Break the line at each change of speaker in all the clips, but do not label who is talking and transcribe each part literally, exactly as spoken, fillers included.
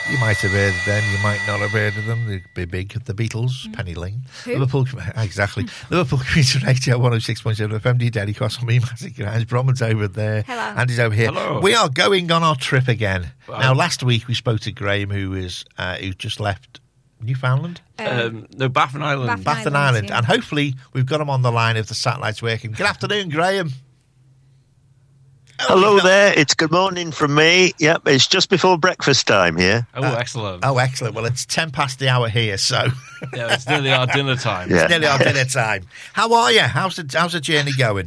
You might have heard of them, you might not have heard of them. They'd be big, the Beatles, mm. Penny Lane.
Who?
Liverpool, exactly. Liverpool Community Radio one oh six point seven F M, Daily Cross on me, Magic Guys. Bromman's over there.
Hello.
Andy's over here.
Hello.
We are going on our trip again.
Wow.
Now, last week we spoke to Graham, who is uh, who just left Newfoundland?
Um,
Um, no, Baffin Island.
Baffin
Baffin
Island,
Island.
yeah.
And hopefully we've got him on the line if the satellite's working. Good afternoon, Graham.
Hello there, it's good morning from me. Yep, it's just before breakfast time here.
Oh,
Uh,
excellent.
Oh, excellent. Well, it's ten past the hour here, so
Yeah, it's nearly our dinner time.
Yeah.
it's nearly our dinner time. How are you? How's the, how's the journey going?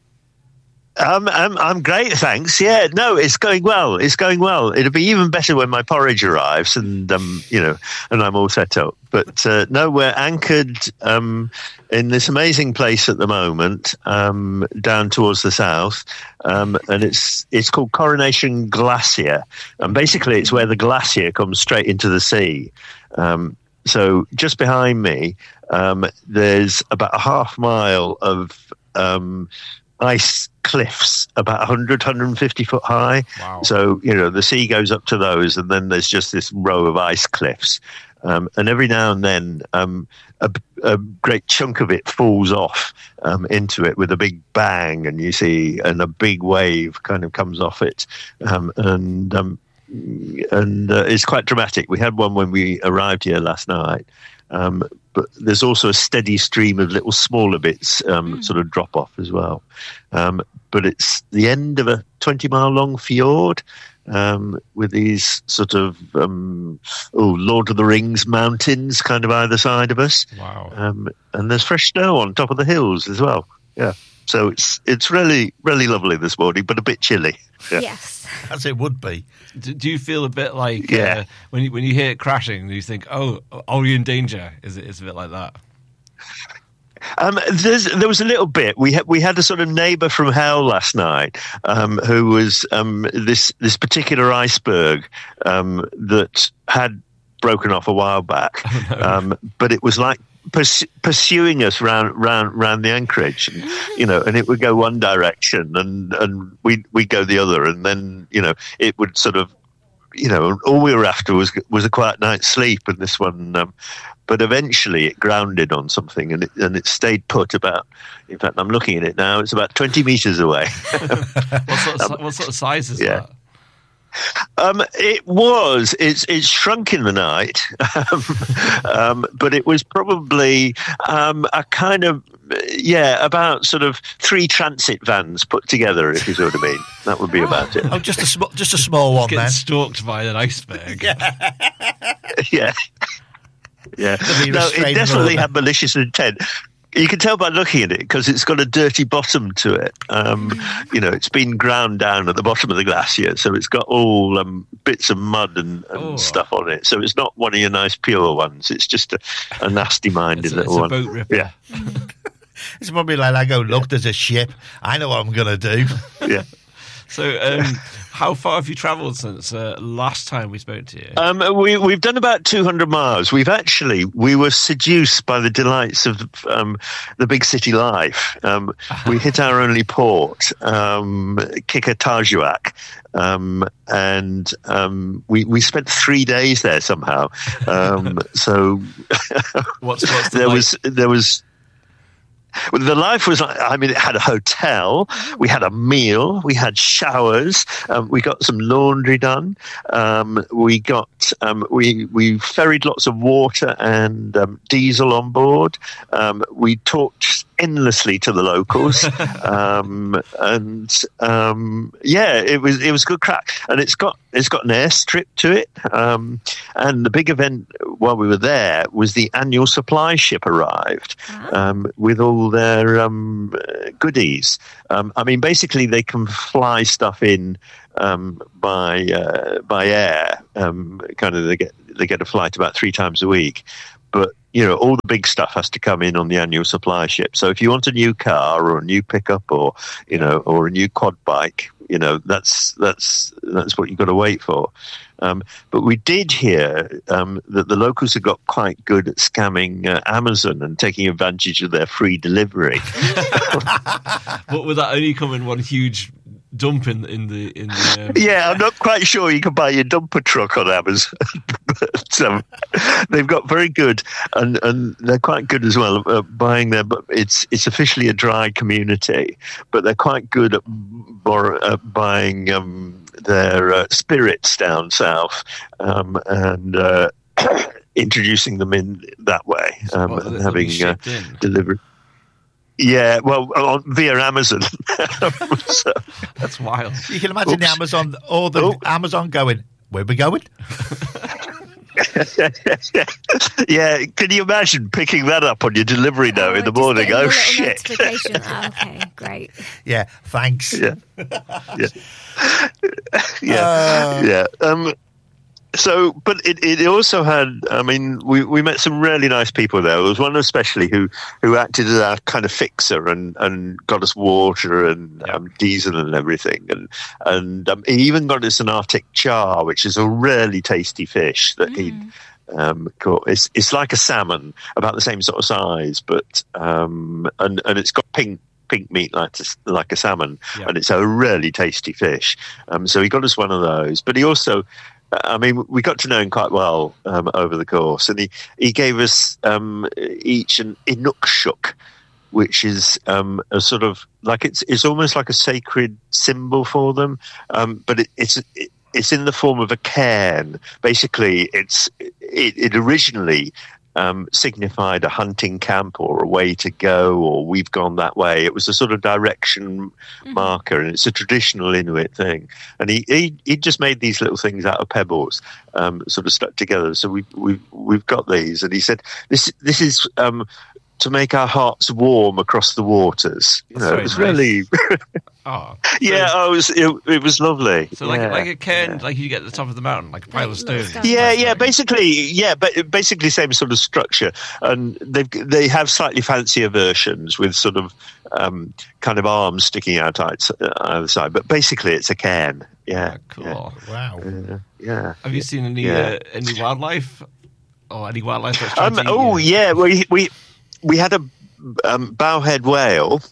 Um, I'm, I'm great, thanks. Yeah, no, it's going well. It's going well. It'll be even better when my porridge arrives and, um, you know, and I'm all set up. But uh, no, we're anchored um, in this amazing place at the moment, um, down towards the south, um, and it's it's called Coronation Glacier, and basically it's where the glacier comes straight into the sea. Um, so just behind me, um, there's about a half mile of um, ice cliffs, about one hundred, one hundred fifty foot high.
Wow.
So, you know, the sea goes up to those, and then there's just this row of ice cliffs. Um, and every now and then, um, a, a great chunk of it falls off um, into it with a big bang, and you see, and a big wave kind of comes off it, um, and um, and uh, it's quite dramatic. We had one when we arrived here last night, um, but there's also a steady stream of little smaller bits um, mm. sort of drop off as well. Um, but it's the end of a twenty mile long fjord. Um, with these sort of um, oh Lord of the Rings mountains kind of either side of us.
Wow.
Um, and there's fresh snow on top of the hills as well. Yeah. So it's it's really, really lovely this morning, but a bit chilly. Yeah.
Yes.
As it would be.
Do, do you feel a bit like
Yeah.
uh, when you when you hear it crashing, do you think, oh, are you in danger? Is it? It's a bit like that.
Um, there's, there was a little bit. We had we had a sort of neighbour from hell last night, um, who was um, this this particular iceberg um, that had broken off a while back,
Oh, no.
um, but it was like purs- pursuing us round round round the anchorage, and, you know, and it would go one direction, and and we we go the other, and then, you know, it would sort of, you know, all we were after was was a quiet night's sleep, and this one. Um, But eventually it grounded on something, and it, and it stayed put about, in fact, I'm looking at it now, it's about twenty metres away.
What sort of, si- what sort of size is
yeah.
that?
Um, it was, it's, it's shrunk in the night, um, um, but it was probably um, a kind of, yeah, about sort of three transit vans put together, if you see what I mean. That would be about it.
Oh, just a, sm- just a small one,
Getting
then.
stalked by an iceberg.
Yeah. Yeah,
There'll be
no, it
restraining
definitely
order.
had malicious intent. You can tell by looking at it because it's got a dirty bottom to it. Um, you know, it's been ground down at the bottom of the glacier, so it's got all um, bits of mud and, and
Oh.
stuff on it. So it's not one of your nice pure ones. It's just a, a nasty-minded
It's a,
little
it's a
one.
boat ripper.
Yeah,
It's probably like I go, look, there's a ship. I know what I'm going to do.
yeah.
So, um, how far have you travelled since uh, last time we spoke to you?
Um, we, we've done about two hundred miles. We've actually, we were seduced by the delights of um, the big city life. Um, we hit our only port, um, Kikatajuak, um, and um, we, we spent three days there somehow. Um, so
What's, what's the
there
like-
was, there was, well, the life was, I mean, it had a hotel, we had a meal, we had showers, um, we got some laundry done, um, we got, um, we, we ferried lots of water and um, diesel on board, um, we talked endlessly to the locals, um, and um, yeah, it was it was good crack, and it's got it's got an airstrip to it, um, and the big event while we were there was the annual supply ship arrived um, with all their um, goodies. Um, I mean, basically, they can fly stuff in um, by uh, by air. Um, kind of, they get they get a flight about three times a week, but you know, all the big stuff has to come in on the annual supply ship. So if you want a new car or a new pickup or, you know, or a new quad bike, you know, that's that's that's what you've got to wait for. Um, but we did hear um, that the locals have got quite good at scamming uh, Amazon and taking advantage of their free delivery.
But would that only come in one huge dump in in the in the. Um...
Yeah, I'm not quite sure you can buy your dumper truck on Amazon, but um, they've got very good, and, and they're quite good as well at buying their. But it's it's officially a dry community, but they're quite good at, bor- at buying um, their uh, spirits down south um, and uh, introducing them in that way um,
Well,
and
they'll
having
be
uh,
shipped in.
delivered. Yeah, well, on, via Amazon. So,
That's wild.
You can imagine the
Oops.
Amazon, or the
Oh.
Amazon going, where we going?
yeah, can you imagine picking that up on your delivery note
Oh,
in the
just
morning?
getting a
Oh,
little
shit.
notification. Oh, okay, great.
Yeah, thanks.
Yeah. Yeah. Yeah.
Uh.
yeah. Um, so, but it, it also had, I mean, we, we met some really nice people there. There was one especially who, who acted as our kind of fixer and, and got us water and um, diesel and everything. And, and um, he even got us an Arctic char, which is a really tasty fish that he'd um, caught. It's, it's like a salmon, about the same sort of size, but, um, and, and it's got pink, pink meat like a, like a salmon,
Yeah.
and it's a really tasty fish. Um, so he got us one of those, but he also, I mean, we got to know him quite well um, over the course, and he, he gave us um, each an inukshuk, which is um, a sort of like it's it's almost like a sacred symbol for them, um, but it, it's it, it's in the form of a cairn. Basically, it's it, it originally um, signified a hunting camp or a way to go, or we've gone that way. It was a sort of direction
Mm-hmm.
marker, and it's a traditional Inuit thing. And he he, he just made these little things out of pebbles, um, sort of stuck together. So we we we've got these, and he said this this is. Um, to make our hearts warm across the waters. You
That's
know,
very
it was
nice.
really,
Oh,
yeah,
so,
oh, it was it, it was lovely.
so like
yeah.
like a cairn, like you get at the top of the mountain, like a pile
Like
of
little
stones.
stones.
Yeah, yeah,
Like-
basically, yeah, but basically same sort of structure, and they they have slightly fancier versions with sort of um, kind of arms sticking out either either side, but basically it's a cairn. Yeah,
Ah, cool.
Wow.
yeah, yeah.
Have you seen any
Yeah.
uh, any wildlife or any wildlife that's trying
Um,
to eat
oh
you?
yeah, we we we had a um, bowhead whale,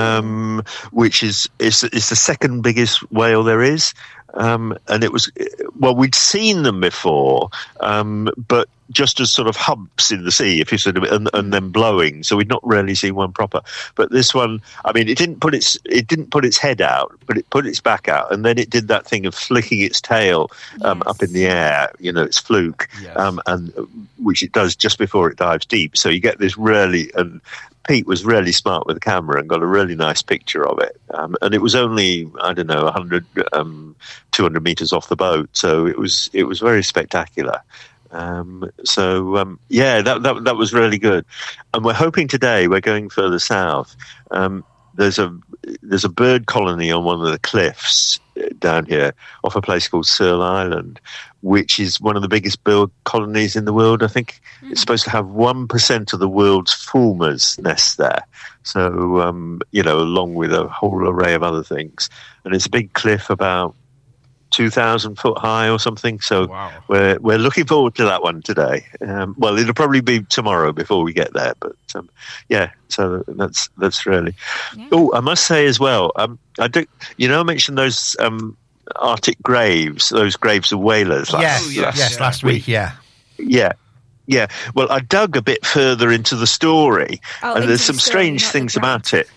um, which is is is the second biggest whale there is, um, and it was well we'd seen them before, um, but just as sort of humps in the sea, if you sort of, and, and then blowing. So we'd not really seen one proper. But this one, I mean, it didn't put its it didn't put its head out, but it put its back out, and then it did that thing of flicking its tail um,
Yes.
up in the air. You know, its fluke,
Yes.
um, and which it does just before it dives deep. So you get this really, and Pete was really smart with the camera and got a really nice picture of it. Um, and it was only, I don't know, one hundred, um, two hundred meters off the boat. So it was it was very spectacular. Um, so um, yeah, that, that that was really good, and we're hoping today we're going further south. Um, there's a there's a bird colony on one of the cliffs down here off a place called Searle Island, which is one of the biggest bird colonies in the world. I think
Mm.
it's supposed to have one percent of the world's fulmars nest there. So um, you know, along with a whole array of other things, and it's a big cliff about two thousand foot high or something. So
Wow.
we're we're looking forward to that one today. Um, well, it'll probably be tomorrow before we get there, but um, yeah. So that's that's really.
Yeah.
Oh, I must say as well. Um, I do. You know, I mentioned those um, Arctic graves, those graves of whalers. Last,
Yes,
Oh, yes,
yes,
yeah.
last week, yeah.
yeah. Yeah, well, I dug a bit further into the story,
Oh,
and
into
there's
the
some
story,
strange
not the
things
grave.
about it.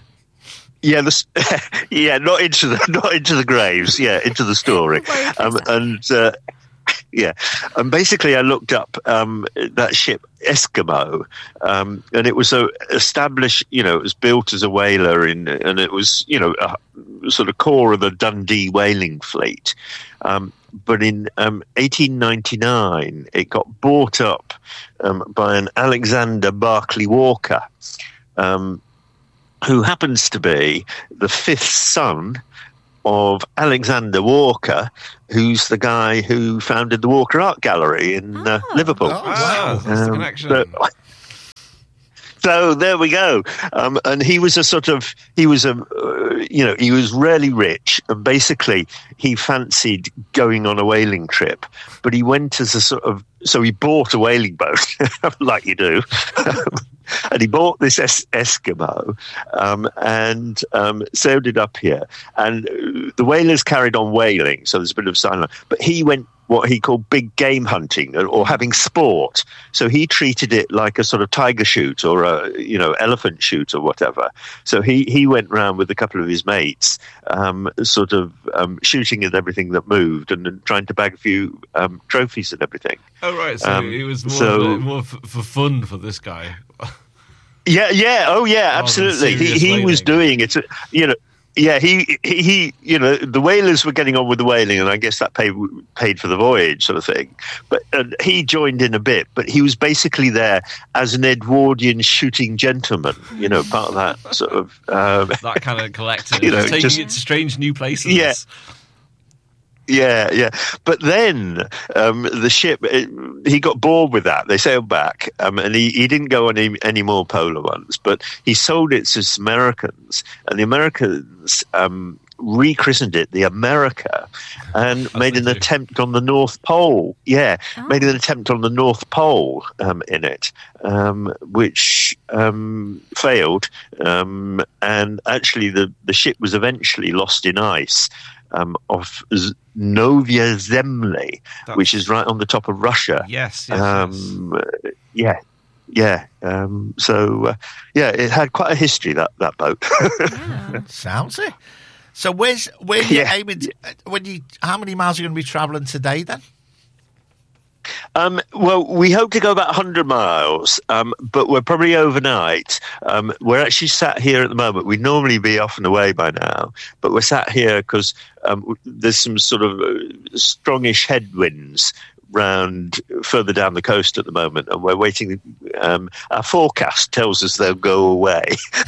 Yeah, the, yeah, not into the not into the graves. Yeah, into the story.
Very
Um,
interesting.
and uh, yeah, and basically, I looked up um, that ship Eskimo, um, and it was a established. You know, it was built as a whaler, in, and it was you know a sort of core of the Dundee whaling fleet. Um, but in um, eighteen ninety-nine, it got bought up um, by an Alexander Barclay Walker. Um, who happens to be the fifth son of Alexander Walker, who's the guy who founded the Walker Art Gallery in uh,
Oh.
Liverpool.
Oh,
Ah,
wow.
that's the
Um,
connection.
but- So there we go. Um, and he was a sort of, he was a, uh, you know, he was really rich, and basically he fancied going on a whaling trip, but he went as a sort of so he bought a whaling boat, like you do, and he bought this es- Eskimo um, and um, sailed it up here. And the whalers carried on whaling, so there's a bit of silence. But he went what he called big game hunting or having sport. So he treated it like a sort of tiger shoot or a, you know, elephant shoot or whatever. So he, he went round with a couple of his mates, um, sort of um, shooting at everything that moved and, and trying to bag a few um, trophies and everything.
Oh, right. So
um,
it was more,
so,
for, more for, for fun for this guy.
Yeah, yeah. Oh, yeah, absolutely. He, he was doing it, you know. Yeah, he, he, he, you know, the whalers were getting on with the whaling, and I guess that paid paid for the voyage, sort of thing. But and he joined in a bit, but he was basically there as an Edwardian shooting gentleman, you know, part of that sort of um,
that kind of collective,
you know,
taking
just,
it to strange new places.
Yeah. Yeah, yeah. But then um, the ship, it, he got bored with that. They sailed back, um, and he, he didn't go on any, any more polar ones, but he sold it to some Americans, and the Americans um, rechristened it the America and That's made an attempt on the North Pole. Yeah, oh. made an attempt on the North Pole um, in it, um, which um, failed. Um, and actually, the, the ship was eventually lost in ice. Um, of Z- Novaya Zemlya, That's... which is right on the top of Russia.
Yes, yes,
um, yes. Yeah, yeah. Um, so, uh, yeah, it had quite a history, that, that boat.
Yeah. Sounds it. So where's, where are you yeah. aiming to, when you, how many miles are you going to be travelling today then?
Um, well, we hope to go about one hundred miles, um, but we're probably overnight. Um, we're actually sat here at the moment. We'd normally be off and away by now, but we're sat here because um, there's some sort of uh, strongish headwinds round further down the coast at the moment, and we're waiting. Um, our forecast tells us they'll go away.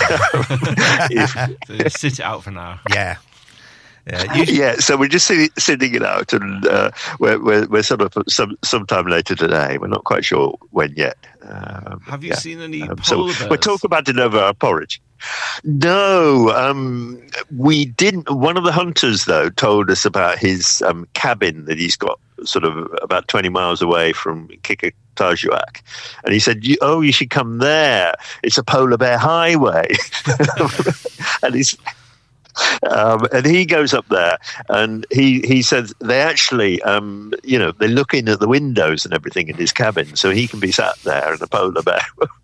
if,
so sit it out for now.
Yeah.
Yeah, you, yeah, so we're just sitting, sitting it out, and uh, we're, we're we're sort of some sometime later today. We're not quite sure when yet. Um,
Have you
yeah.
seen any
um,
polar
so
bears?
We're talking about it over our porridge. No, um, we didn't. One of the hunters, though, told us about his um, cabin that he's got sort of about twenty miles away from Kikatajuak. And he said, oh, you should come there. It's a polar bear highway. And he's... Um, and he goes up there, and he, he says they actually, um, you know, they're looking at the windows and everything in his cabin, so he can be sat there and a polar bear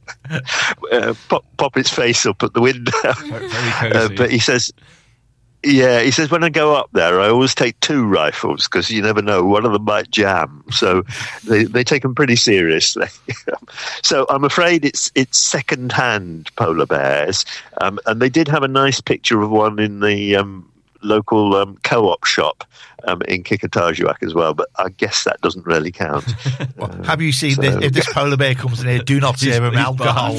uh, pop, pop its face up at the window.
Very cozy.
Uh, but he says, yeah, he says, when I go up there, I always take two rifles because you never know, one of them might jam. So they, they take them pretty seriously. So I'm afraid it's it's second-hand polar bears. Um, and they did have a nice picture of one in the um, local um, co-op shop um, in Kikatajuak as well, but I guess that doesn't really count.
Well, uh, have you seen so, this? If this polar bear comes in here, do not serve him alcohol.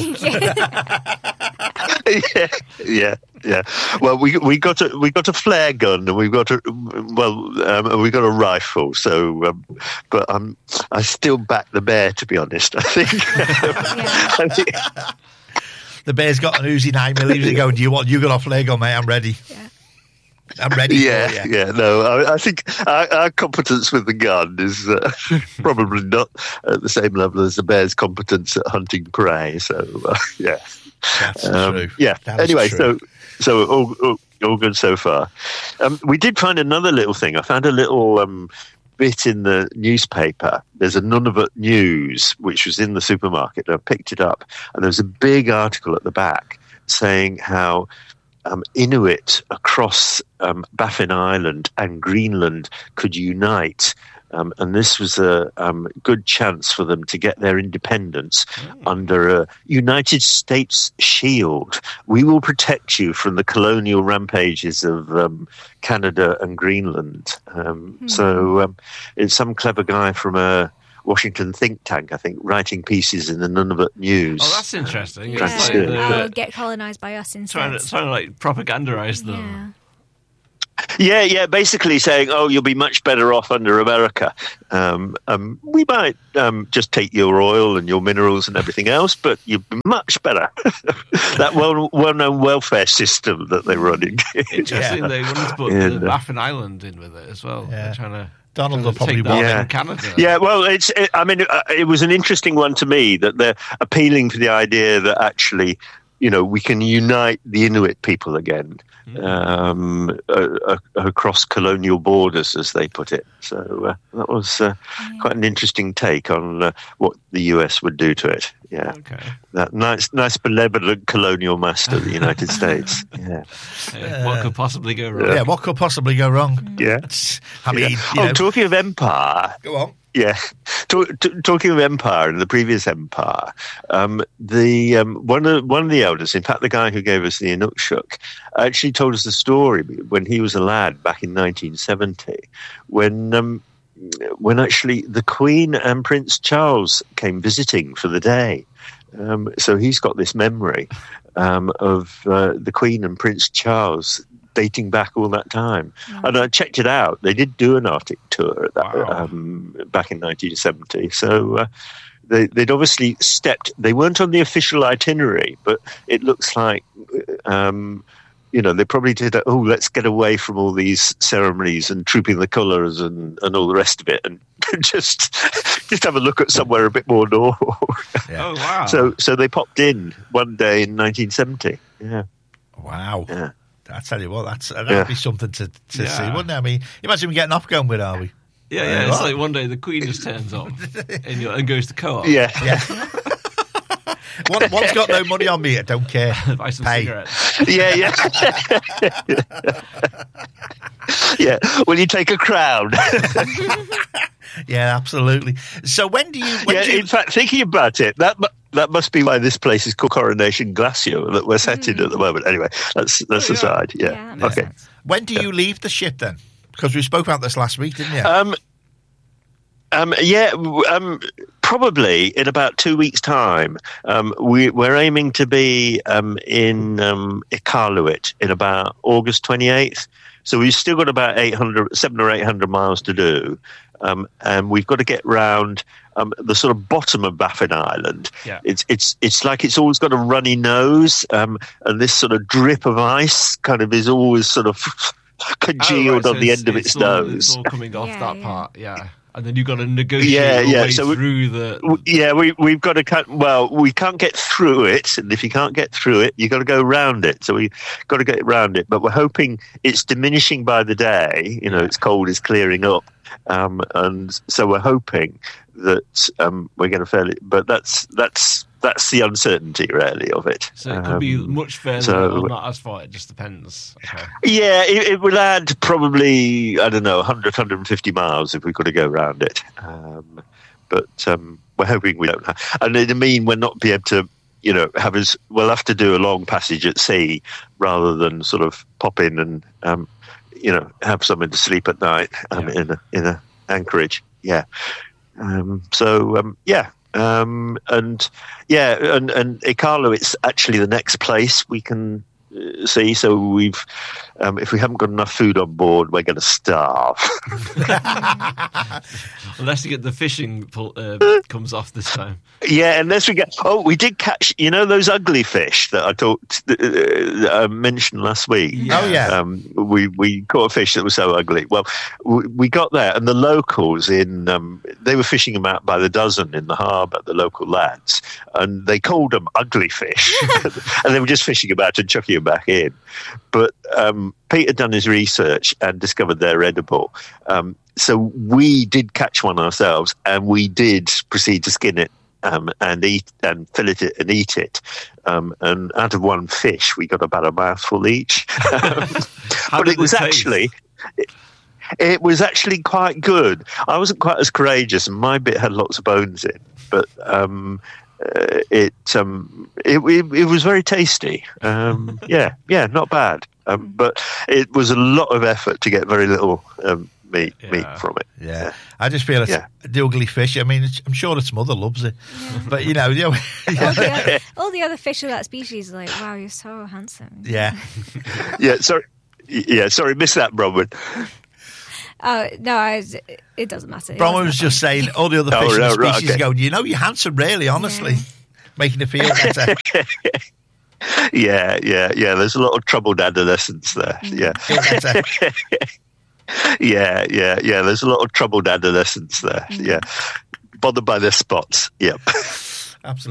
yeah, yeah, yeah. Well, we we got a we got a flare gun, and we've got a well, um, we got a rifle. So, um, but I'm I still back the bear, to be honest. I think. I think
the bear's got an Uzi nine millimeter going. Do you want? You got a flare gun, mate? I'm ready.
Yeah.
I'm ready.
Yeah,
for you.
yeah. No, I, I think our, our competence with the gun is uh, probably not at the same level as the bear's competence at hunting prey. So, uh, yeah.
That's
um,
true.
Yeah.
That
anyway,
true.
so so all, all, all good so far. Um, we did find another little thing. I found a little um, bit in the newspaper. There's a Nunavut News, which was in the supermarket. I picked it up, and there was a big article at the back saying how um, Inuit across um, Baffin Island and Greenland could unite. Um, and this was a um, good chance for them to get their independence mm. under a United States shield. We will protect you from the colonial rampages of um, Canada and Greenland. Um, mm. So um, it's some clever guy from a Washington think tank, I think, writing pieces in the Nunavut News.
Oh, that's interesting.
Yeah.
It's
like the, oh, get colonised by us instead.
Trying to, trying to like propagandise them.
Yeah.
Yeah, yeah, basically saying, oh, you'll be much better off under America. Um, um, we might um, just take your oil and your minerals and everything else, but you'll be much better. That well, well-known welfare system that they're running.
Interesting,
yeah.
they wanted to put
yeah.
the Baffin Island in with it as well.
Yeah.
They're trying to...
Donald will probably
Take that
want
Yeah.
in Canada.
Yeah, well, it's. It, I mean, uh, it was an interesting one to me that they're appealing to the idea that actually, you know, we can unite the Inuit people again um, uh, uh, across colonial borders, as they put it. So uh, that was uh, quite an interesting take on uh, what the U S would do to it. Yeah,
Okay.
that nice, nice, benevolent colonial master of the United States. Yeah,
Uh, what could possibly go wrong?
Yeah, what could possibly go wrong?
yeah.
I mean,
yeah.
you
Oh,
know,
talking of empire.
go on.
Yeah, Talk, t- talking of empire and the previous empire, um, the um, one of one of the elders, in fact, the guy who gave us the Inukshuk, actually told us the story when he was a lad back in nineteen seventy, when um, when actually the Queen and Prince Charles came visiting for the day. Um, so he's got this memory um, of uh, the Queen and Prince Charles dating back all that time. Mm. And I checked it out. They did do an Arctic tour at that,
Wow.
um, back in nineteen seventy. So uh, they, they'd obviously stepped, they weren't on the official itinerary, but it looks like, um, you know, they probably did, a, oh, let's get away from all these ceremonies and trooping the colours and, and all the rest of it and just just have a look at somewhere a bit more normal.
Yeah.
Oh, wow.
So, so they popped in one day in nineteen seventy. Yeah.
Wow.
Yeah.
I tell you what, that's that'd
Yeah.
be something to, to
Yeah.
see, wouldn't it? I mean, imagine we getting off going with, are we?
yeah, yeah. It's
What?
like one day the Queen just turns up and, you and goes to co-op.
Yeah.
Yeah. One, one's got no money on me, I don't care.
Buy some
Pay.
cigarettes.
Yeah, yeah. Yeah. Will you take a crown?
Yeah, absolutely. So when do you... When
Yeah,
do you
in fact, thinking about it, that mu- that must be why this place is called Coronation Glacier that we're set in at the moment. Anyway, that's that's
Oh, yeah.
aside. Yeah.
Yeah, that makes
Okay.
sense.
when do you leave the ship then? Because we spoke about this last week, didn't you?
Um. Um. Yeah. w- Um. Probably in about two weeks' time. Um. We we're aiming to be um in um Iqaluit in about August twenty eighth. So we've still got about eight hundred, seven or eight hundred miles to do. Um, and we've got to get round um, the sort of bottom of Baffin Island.
Yeah.
It's it's it's like it's always got a runny nose, um, and this sort of drip of ice kind of is always sort of congealed
Oh, right,
on
so
the
it's-
end of its,
it's all,
nose.
It's all coming off
Yeah,
that
yeah.
part, yeah. And then you've got to negotiate
Yeah,
your
yeah,
way
so we-
through the...
W- Yeah, we we've got to cut. Well, we can't get through it, and if you can't get through it, you've got to go round it. So we got to get round it. But we're hoping it's diminishing by the day. You know, it's cold, it's clearing up, um, and so we're hoping that um, we're going to fairly. But that's that's that's the uncertainty, really, of it.
So it could be
Um,
much further
so-
or not as far. It just depends. Okay.
Yeah, it, it will add probably, I don't know, one hundred, one hundred fifty miles if we could go around it. Um, but um, we're hoping we don't have. And it'll mean we'll not be able to, you know, have us, we'll have to do a long passage at sea rather than sort of pop in and, um, you know, have somewhere to sleep at night um,
Yeah.
in a, in a anchorage. Yeah. Um, so, um, yeah. Um, and yeah, and, and Iqaluit, it's actually the next place we can uh, see. So we've, um, if we haven't got enough food on board, we're going to starve.
Unless you get the fishing pull, uh, comes off this time.
Yeah, unless we get. Oh, we did catch. You know those ugly fish that I talked, uh, that I mentioned last week.
Oh, yeah.
Um, we we caught a fish that was so ugly. Well, we, we got there, and the locals in um, they were fishing them out by the dozen in the harbour. The local lads, and they called them ugly fish, and they were just fishing about and chucking them back in. But um, Pete had done his research and discovered they're edible. Um, so we did catch one ourselves, and we did proceed to skin it. Um, and eat and fillet it and eat it, um, and out of one fish we got about a mouthful each. Um, but
did
it was
it taste?
actually, it, it was actually quite good. I wasn't quite as courageous, and my bit had lots of bones in, but um, uh, it, um, it it it was very tasty. Um, yeah, yeah, not bad. Um, but it was a lot of effort to get very little um, meat
Yeah.
meat from it.
Yeah, I just feel it's
Yeah.
the ugly fish. I mean, it's, I'm sure its mother loves it, but you know, you know
All, the other, all the other fish of that species are like, wow, you're so handsome.
yeah.
Yeah, sorry. Yeah, sorry, missed that, Bronwyn.
Oh, no, I, it doesn't matter. It
Bronwyn
wasn't
was
that
just saying, all the other
Oh,
fish in the
right, right,
species
okay.
going, you know, you're handsome, really, honestly, making it feel better.
Yeah, yeah, yeah. There's a lot of troubled adolescence there. Yeah.
Feel better.
Yeah, yeah, yeah. There's a lot of troubled adolescents there. Mm. Yeah. Bothered by their spots. Yep.
Absolutely.